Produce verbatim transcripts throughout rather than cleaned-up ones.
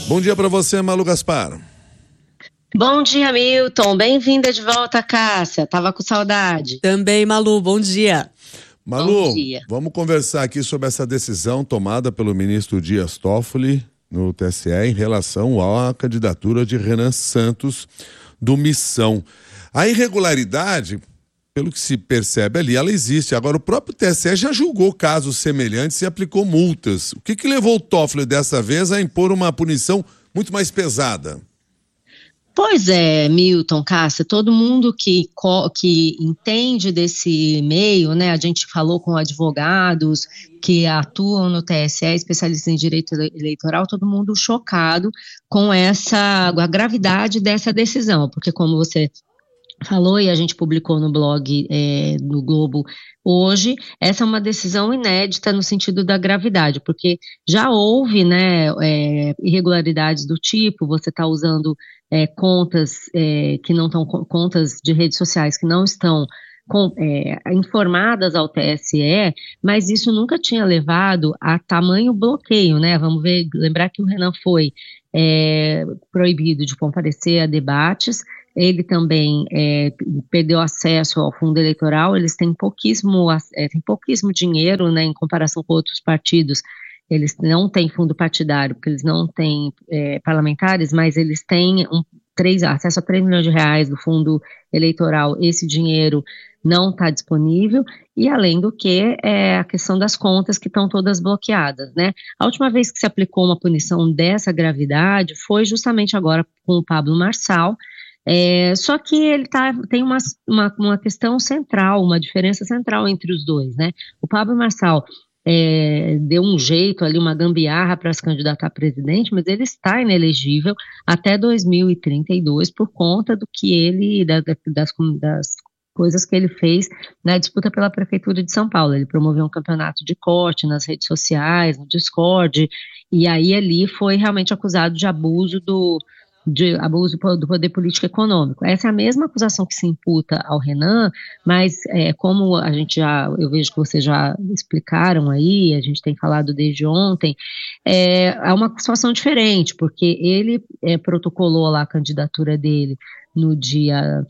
Bom dia para você, Malu Gaspar. Bom dia, Milton. Bem-vinda de volta, Cássia. Tava com saudade. Também, Malu. Bom dia. Malu, Bom dia. Vamos conversar aqui sobre essa decisão tomada pelo ministro Dias Toffoli no T S E em relação à candidatura de Renan Santos do Missão. A irregularidade, pelo que se percebe ali, ela existe. Agora, o próprio T S E já julgou casos semelhantes e aplicou multas. O que, que levou o Toffoli dessa vez a impor uma punição muito mais pesada? Pois é, Milton, Cássia, todo mundo que, que entende desse meio, né, a gente falou com advogados que atuam no T S E, especialistas em direito eleitoral, todo mundo chocado com essa, a gravidade dessa decisão, porque como você falou e a gente publicou no blog é, no Globo hoje, essa é uma decisão inédita no sentido da gravidade, porque já houve, né, é, irregularidades do tipo, você está usando é, contas é, que não estão, contas de redes sociais que não estão com, é, informadas ao T S E, mas isso nunca tinha levado a tamanho bloqueio, né, vamos ver, lembrar que o Renan foi é, proibido de comparecer a debates. Ele também é, perdeu acesso ao fundo eleitoral, eles têm pouquíssimo, é, têm pouquíssimo dinheiro, né, em comparação com outros partidos. Eles não têm fundo partidário, porque eles não têm é, parlamentares, mas eles têm um, três, acesso a três milhões de reais do fundo eleitoral. Esse dinheiro não está disponível, e além do que, é a questão das contas que estão todas bloqueadas, né? A última vez que se aplicou uma punição dessa gravidade foi justamente agora com o Pablo Marçal. É, só que ele tá, tem uma, uma, uma questão central, uma diferença central entre os dois, né? O Pablo Marçal é, deu um jeito ali, uma gambiarra para se candidatar a presidente, mas ele está inelegível até dois mil e trinta e dois por conta do que ele, da, das, das coisas que ele fez na disputa pela Prefeitura de São Paulo. Ele promoveu um campeonato de corte nas redes sociais, no Discord, e aí ali foi realmente acusado de abuso do de abuso do poder político econômico. Essa é a mesma acusação que se imputa ao Renan, mas é, como a gente já, eu vejo que vocês já explicaram aí, a gente tem falado desde ontem, é, é uma situação diferente, porque ele é, protocolou lá a candidatura dele no dia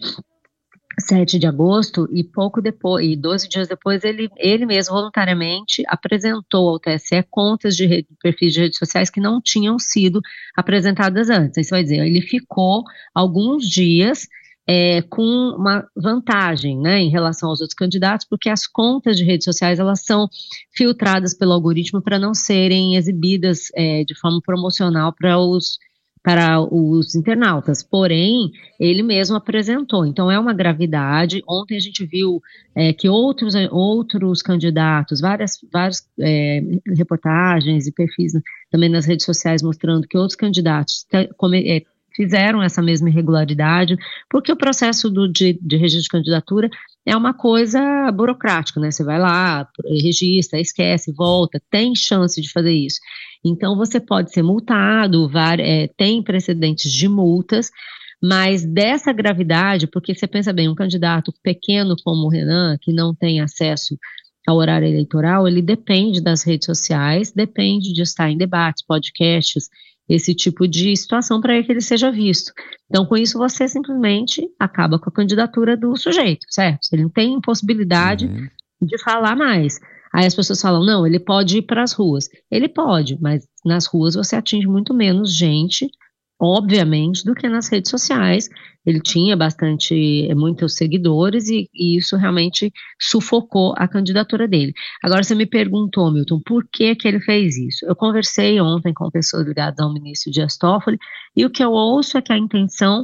sete de agosto, e pouco depois, e doze dias depois, ele, ele mesmo voluntariamente apresentou ao T S E contas de rede, perfis de redes sociais que não tinham sido apresentadas antes. Isso vai dizer, ele ficou alguns dias é, com uma vantagem, né, em relação aos outros candidatos, porque as contas de redes sociais, elas são filtradas pelo algoritmo para não serem exibidas é, de forma promocional para os para os internautas, porém, ele mesmo apresentou, então é uma gravidade. Ontem a gente viu é, que outros, outros candidatos, várias, várias é, reportagens e perfis também nas redes sociais mostrando que outros candidatos é, fizeram essa mesma irregularidade, porque o processo do, de, de registro de candidatura é uma coisa burocrática, né? Você vai lá, registra, esquece, volta, tem chance de fazer isso. Então, você pode ser multado, var, é, tem precedentes de multas, mas dessa gravidade, porque você pensa bem, um candidato pequeno como o Renan, que não tem acesso ao horário eleitoral, ele depende das redes sociais, depende de estar em debates, podcasts, esse tipo de situação para que ele seja visto. Então, com isso, você simplesmente acaba com a candidatura do sujeito, certo? Ele não tem possibilidade uhum. de falar mais. Aí as pessoas falam, não, ele pode ir para as ruas. Ele pode, mas nas ruas você atinge muito menos gente, obviamente, do que nas redes sociais. Ele tinha bastante, muitos seguidores e, e isso realmente sufocou a candidatura dele. Agora você me perguntou, Milton, por que que ele fez isso? Eu conversei ontem com pessoas ligadas ao ministro Dias Toffoli e o que eu ouço é que a intenção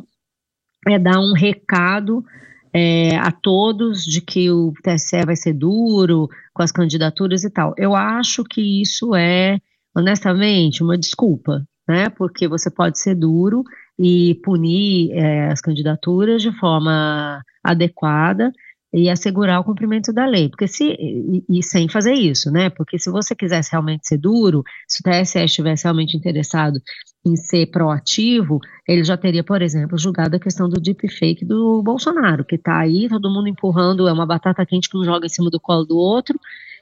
é dar um recado É, a todos de que o T S E vai ser duro com as candidaturas e tal. Eu acho que isso é, honestamente, uma desculpa, né? Porque você pode ser duro e punir é, as candidaturas de forma adequada e assegurar o cumprimento da lei, porque se, e, e sem fazer isso, né, porque se você quisesse realmente ser duro, se o T S E estivesse realmente interessado em ser proativo, ele já teria, por exemplo, julgado a questão do deepfake do Bolsonaro, que está aí, todo mundo empurrando, é uma batata quente que um joga em cima do colo do outro,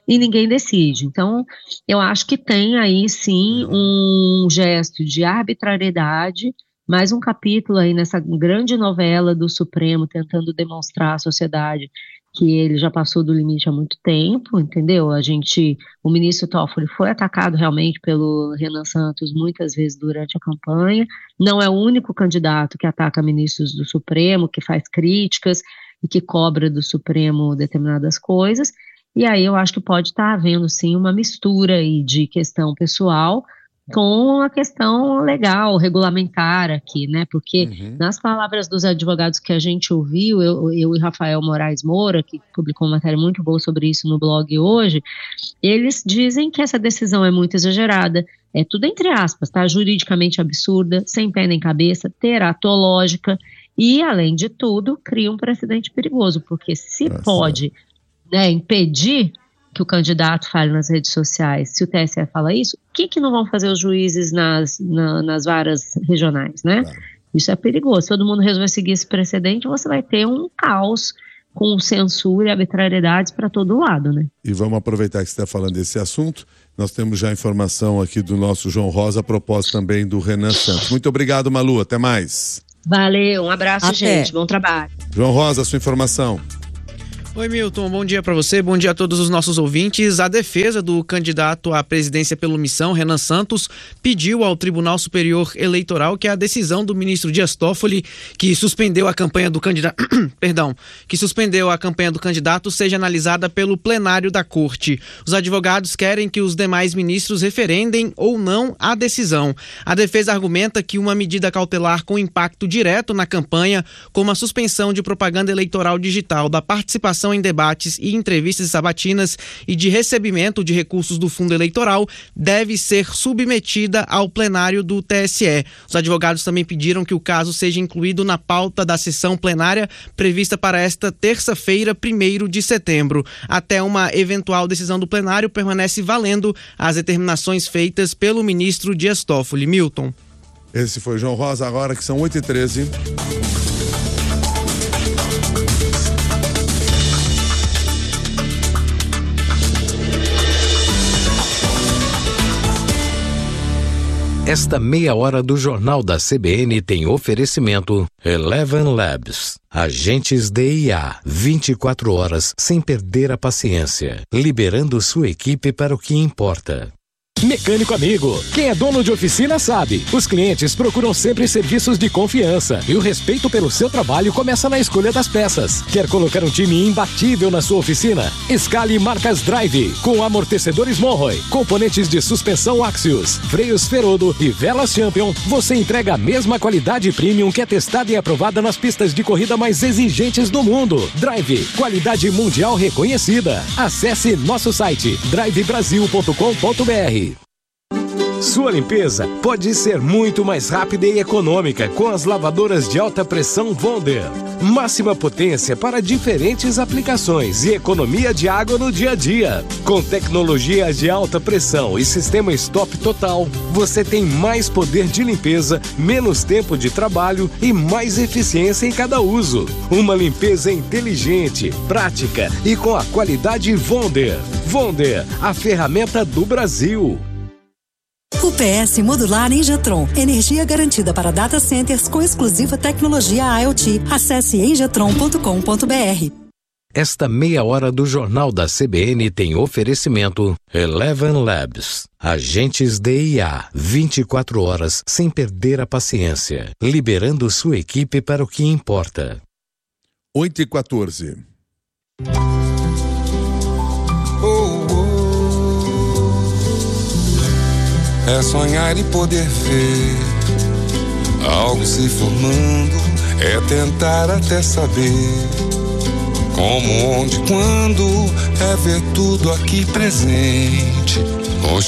e ninguém decide. Então, eu acho que tem aí sim um gesto de arbitrariedade, mais um capítulo aí nessa grande novela do Supremo tentando demonstrar à sociedade que ele já passou do limite há muito tempo, entendeu? A gente, o ministro Toffoli foi atacado realmente pelo Renan Santos muitas vezes durante a campanha, não é o único candidato que ataca ministros do Supremo, que faz críticas e que cobra do Supremo determinadas coisas, e aí eu acho que pode estar havendo sim uma mistura aí de questão pessoal com a questão legal, regulamentar aqui, né, porque uhum. nas palavras dos advogados que a gente ouviu, eu, eu e Rafael Moraes Moura, que publicou uma matéria muito boa sobre isso no blog hoje, eles dizem que essa decisão é muito exagerada, é tudo entre aspas, tá, juridicamente absurda, sem pé nem cabeça, teratológica e, além de tudo, cria um precedente perigoso, porque se Nossa. pode, né, impedir que o candidato fale nas redes sociais, se o T S E fala isso, o que que não vão fazer os juízes nas, na, nas varas regionais, né? Claro. Isso é perigoso. Se todo mundo resolver seguir esse precedente, você vai ter um caos com censura e arbitrariedades para todo lado, né? E vamos aproveitar que você está falando desse assunto. Nós temos já informação aqui do nosso João Rosa, a propósito também do Renan Santos. Muito obrigado, Malu. Até mais. Valeu, um abraço, Até. gente. Bom trabalho. João Rosa, a sua informação. Oi, Milton, bom dia para você, bom dia a todos os nossos ouvintes. A defesa do candidato à presidência pela omissão, Renan Santos, pediu ao Tribunal Superior Eleitoral que a decisão do ministro Dias Toffoli, que suspendeu a campanha do candidato, perdão, que suspendeu a campanha do candidato, seja analisada pelo plenário da Corte. Os advogados querem que os demais ministros referendem ou não a decisão. A defesa argumenta que uma medida cautelar com impacto direto na campanha, como a suspensão de propaganda eleitoral digital, da participação em debates e entrevistas sabatinas e de recebimento de recursos do fundo eleitoral deve ser submetida ao plenário do T S E. Os advogados também pediram que o caso seja incluído na pauta da sessão plenária prevista para esta terça-feira, primeiro de setembro. Até uma eventual decisão do plenário, permanece valendo as determinações feitas pelo ministro Dias Toffoli. Milton. Esse foi João Rosa, agora que são oito e treze. Esta meia hora do Jornal da C B N tem oferecimento Eleven Labs. Agentes de I A, vinte e quatro horas sem perder a paciência, liberando sua equipe para o que importa. Mecânico Amigo. Quem é dono de oficina sabe. Os clientes procuram sempre serviços de confiança e o respeito pelo seu trabalho começa na escolha das peças. Quer colocar um time imbatível na sua oficina? Escale marcas Drive, com amortecedores Monroe, componentes de suspensão Axios, freios Ferodo e velas Champion. Você entrega a mesma qualidade premium que é testada e aprovada nas pistas de corrida mais exigentes do mundo. Drive, qualidade mundial reconhecida. Acesse nosso site drive brasil ponto com ponto b r. Sua limpeza pode ser muito mais rápida e econômica com as lavadoras de alta pressão Wonder. Máxima potência para diferentes aplicações e economia de água no dia a dia. Com tecnologia de alta pressão e sistema stop total, você tem mais poder de limpeza, menos tempo de trabalho e mais eficiência em cada uso. Uma limpeza inteligente, prática e com a qualidade Wonder. Wonder, a ferramenta do Brasil. U P S Modular Engetron. Energia garantida para data centers com exclusiva tecnologia IoT. Acesse engetron ponto com ponto b r. Esta meia hora do Jornal da C B N tem oferecimento Eleven Labs. Agentes de I A, vinte e quatro horas sem perder a paciência, liberando sua equipe para o que importa. oito e quatorze. É sonhar e poder ver algo se formando, é tentar até saber como, onde, quando, é ver tudo aqui presente.